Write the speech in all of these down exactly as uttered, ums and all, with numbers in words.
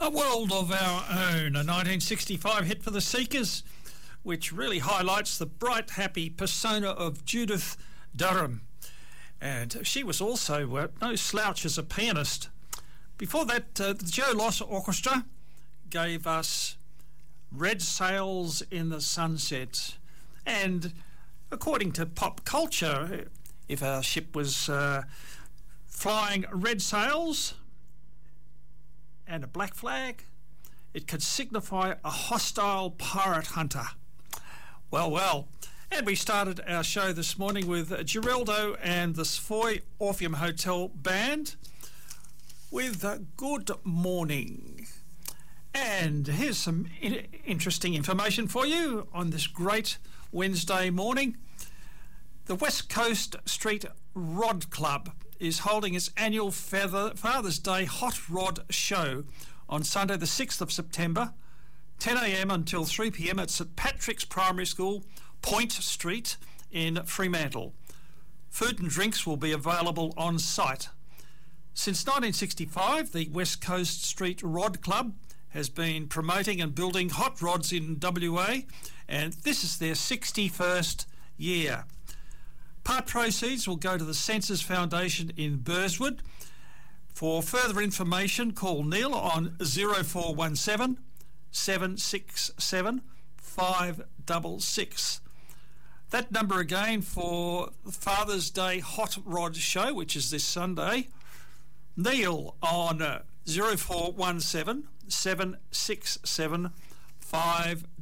A World of Our Own, a nineteen sixty-five hit for the Seekers, which really highlights the bright, happy persona of Judith Durham. And she was also uh, no slouch as a pianist. Before that, uh, the Joe Loss Orchestra gave us Red Sails in the Sunset. And according to pop culture, if our ship was uh, flying red sails and a black flag, it could signify a hostile pirate hunter. Well, well. And we started our show this morning with Geraldo and the Savoy Orpheum Hotel Band with uh, Good Morning. And here's some in- interesting information for you on this great Wednesday morning. The West Coast Street Rod Club is holding its annual Feather, Father's Day Hot Rod Show on Sunday the sixth of September, ten a.m. until three p.m. at St Patrick's Primary School, Point Street in Fremantle. Food and drinks will be available on site. Since nineteen sixty-five, the West Coast Street Rod Club has been promoting and building hot rods in W A, and this is their sixty-first year. Part proceeds will go to the Census Foundation in Burswood. For further information, call Neil on zero four one seven, seven six seven, five six six. That number again for Father's Day Hot Rod Show, which is this Sunday. Neil on uh, zero four one seven, seven six seven, five six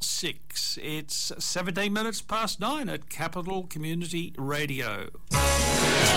six. It's seventeen minutes past nine at Capital Community Radio.